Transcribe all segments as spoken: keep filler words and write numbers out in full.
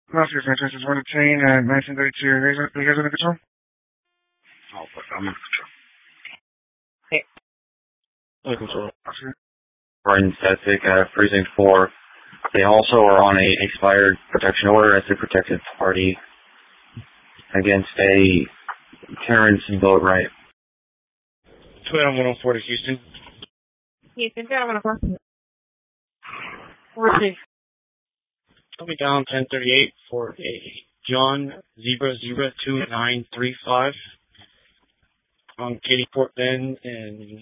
Oscar Francis one chain at nineteen thirty-two. Are you guys under control? Oh, fuck, I'm under control. Hey. Under control. Oscar. Brian Static, uh, Precinct four. They also are on a expired protection order as a protected party against a Terrence Boat Right. two one oh four to Houston. Houston, two one oh four. fourteen. I'll be down ten thirty-eight for a John Zebra Zebra two nine three five on Katy Fort Bend and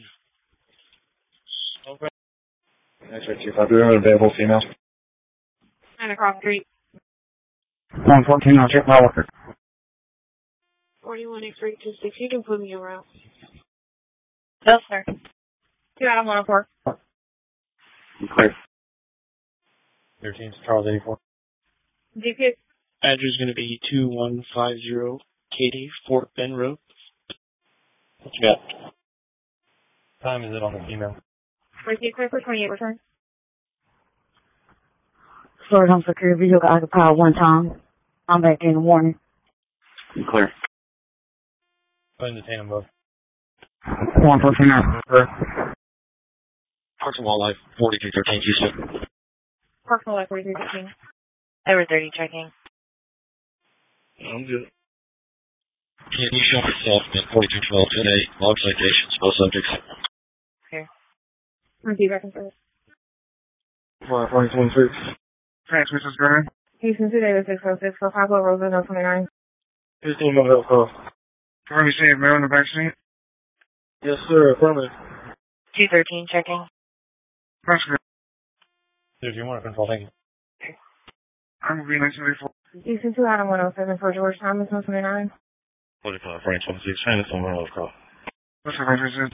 over. That's right, Chief. I'll be available female. And across the street. one fourteen, I'll check my worker. forty-one X three two six, you can put me around. No, sir. two Adam one oh four. Clear. thirteen, Charles eighty-four. G P S. Address is going to be two one five zero Katy Fort Bend Road. What you got? Time is it on the email? Receive clear for twenty-eight return. Florida Home Security Vehicle occupied one time. I'm back in the morning. Clear. Go ahead and detain them both. one fourteen out. Parks and Wildlife, forty-three thirteen, Houston. Parks and Wildlife, forty-three thirteen. Over thirty checking. I'm good. Can you show yourself at forty-two twelve today? Log citations, both subjects. Here. Receive back and service. Five point one six. Transmissions going. Houston today was six oh six for Pablo Rosa, no twenty-nine. fifteen more health call. Can you see a mail in the back seat? Yes, sir. Affirmative. two thirteen checking. That's good. If you want to control, thank you. I'm going to be nineteen thirty-four. Houston two Adam one oh seven for George Thomas, no twenty-nine. forty-five, Frank twenty-six. Anderson, one health call. What's the range?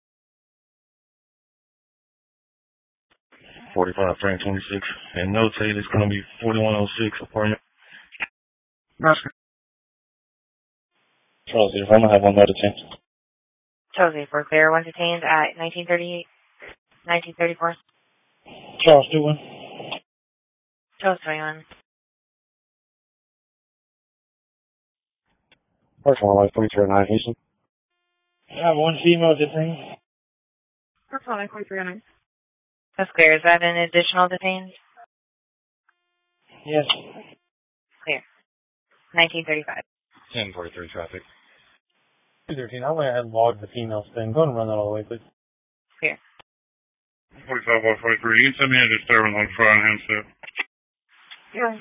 forty-five, Frank twenty-six. And notate it's going to be forty-one oh six apartment. That's good. Charles, if I'm going to have one more detained. Charles, for clear, one detained at nineteen thirty-eight, nineteen thirty-four. Charles, do one. Charles, twenty-one. Parks and Wildlife, forty-three oh nine, Houston. I have one female detained. Parks and Wildlife, forty-three oh nine. That's clear. Is that an additional detained? Yes. Clear. nineteen thirty-five. ten forty-three traffic. two thirteen, I went ahead and logged the female spin. Go ahead and run that all the way, please. Clear. forty-five by forty-three. You can send me a disturbance on Friday handset. Yeah.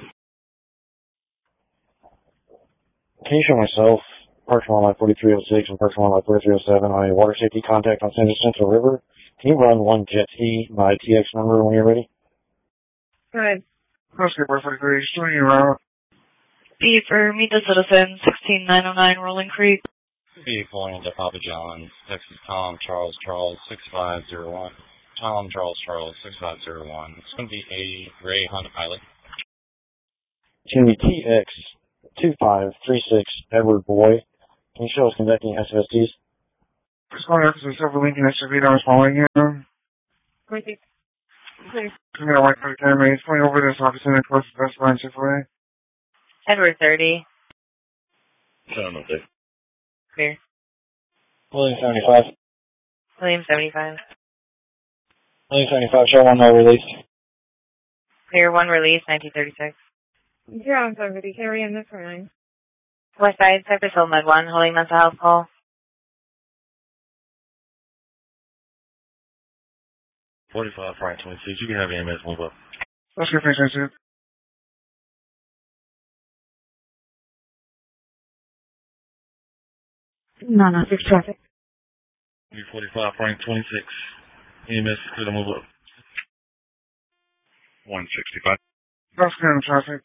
Can you show myself, Parks and Wildlife forty-three oh six and Parks and Wildlife forty-three oh seven on a water safety contact on San Jacinto River? Can you run one jet ski, my T X number when you're ready? Go ahead. Okay, forty-three, swing you out. B for Meet the Citizen, sixteen nine oh nine Rolling Creek. B flying into Papa John's, Texas Tom, Charles, Charles, six five zero one. Tom, Charles, Charles, six five zero one. It's going to be a Ray Honda Pilot. It's going to be T X two five three six Edward Boy. Can you show us conducting S F S Ts? Just going after the Silver Lincoln S U V that I was following you. Clear. Clear. I'm going to wait for the camera. He's pulling over this officer and close to the best line Chick-fil-A. Edward thirty. Seven oh six. Clear. William seventy-five. William seventy-five. William seventy-five, show one no release. Clear, one release, nineteen thirty-six. Zero and seven fifty, carry in this for nine. West Side, Cypress Hill, Med one, holding mental health call. forty-five, Frank twenty-six, you can have E M S move up. Let's go, Frank twenty-six. No, no, six traffic. U forty-five, Frank twenty-six. E M S is clear to move up. one sixty-five. That's clear in traffic.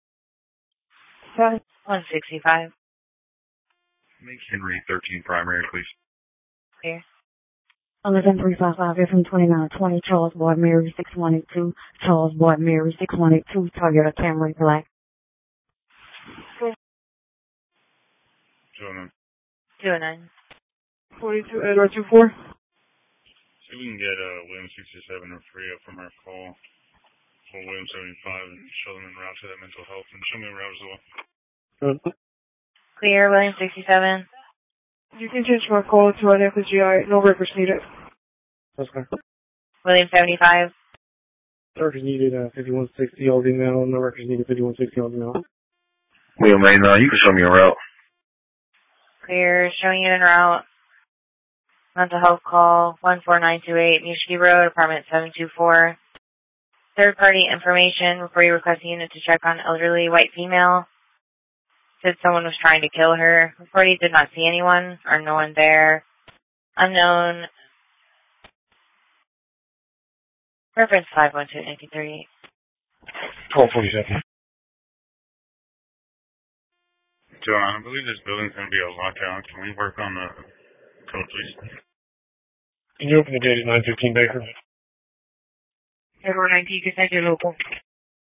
one sixty-five. Make Henry thirteen primary, please. Clear. eleven three five five, F M twenty-nine twenty, Charles Boyd Mary six one eight two, Charles Boyd Mary six one eight two, Toyota Camry Black. Clear. two oh nine. two oh nine. forty-two, Edward two four. See if we can get uh, William sixty-seven or three up from our call. for William seventy-five and show them en route to that mental health and show me en route as well. Good. Clear, William sixty-seven. You can change my call to an F G I. No records needed. That's fine. William seventy-five. Records needed uh, fifty-one sixty old email. No records needed fifty-one sixty old email. William Main, uh, you can show me a route. Clear, showing you en route. Mental health call, one four nine two eight, Mushki Road, apartment seven two four. Third party information before you request a unit to check on elderly white female. Said someone was trying to kill her. Authorities did not see anyone or no one there. Unknown. Reference five one two nine three eight. twelve forty-seven. John, I believe this building's going to be a lockout. Can we work on the code, please? Can you open the gate at nine fifteen Baker? Edward nineteen, you can send your local.